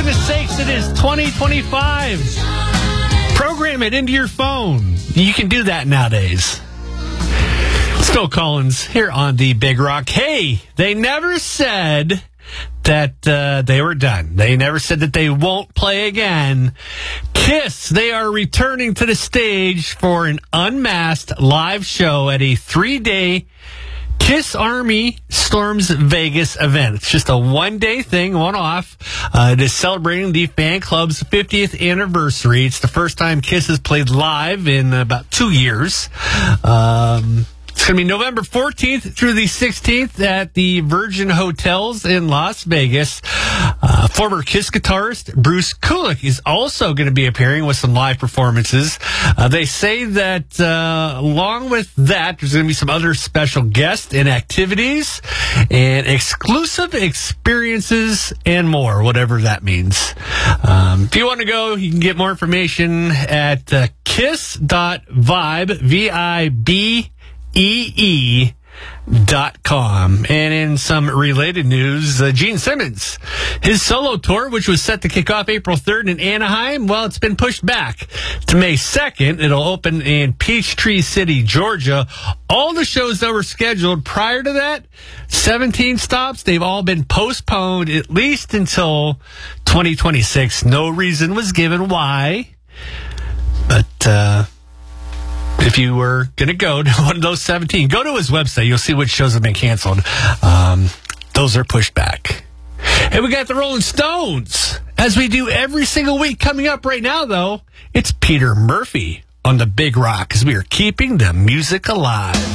goodness sakes, it is 2025. Program it into your phone. You can do that nowadays. It's Phil Collins here on the Big Rock. Hey, they never said that they were done. They never said that they won't play again. Kiss, they are returning to the stage for an unmasked live show at a 3-day Kiss Army Storms Vegas event. It's just a one-day thing, one-off. It is celebrating the fan club's 50th anniversary. It's the first time Kiss has played live in about 2 years. It's going to be November 14th through the 16th at the Virgin Hotels in Las Vegas. Former Kiss guitarist Bruce Kulick is also going to be appearing with some live performances. They say that along with that, there's going to be some other special guests and activities and exclusive experiences and more, whatever that means. If you want to go, you can get more information at kiss.vibe, VIBEE.com. And in some related news, Gene Simmons, his solo tour, which was set to kick off April 3rd in Anaheim, well, it's been pushed back to May 2nd. It'll open in Peachtree City, Georgia. All the shows that were scheduled prior to that, 17 stops, they've all been postponed at least until 2026. No reason was given why, but if you were going to go to one of those 17, go to his website. You'll see which shows have been canceled. Those are pushed back. And we got the Rolling Stones, as we do every single week. Coming up right now, though, it's Peter Murphy on the Big Rock, as we are keeping the music alive.